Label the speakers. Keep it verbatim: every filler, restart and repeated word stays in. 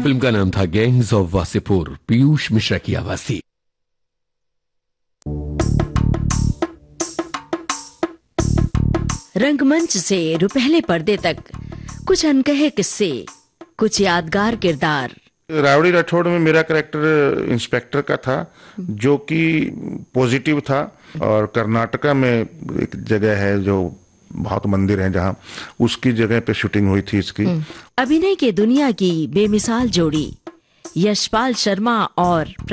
Speaker 1: Film का नाम था गैंग्स ऑफ वासेपुर, पीयूष मिश्रा की आवाज थी।
Speaker 2: रंगमंच से रुपहले पर्दे तक कुछ अनकहे किस्से, कुछ यादगार किरदार।
Speaker 3: रावड़ी राठौड़ में मेरा कैरेक्टर इंस्पेक्टर का था जो कि पॉजिटिव था, और कर्नाटका में एक जगह है जो बहुत मंदिर है जहाँ, उसकी जगह पे शूटिंग हुई थी इसकी।
Speaker 2: अभिनय के दुनिया की बेमिसाल जोड़ी यशपाल शर्मा और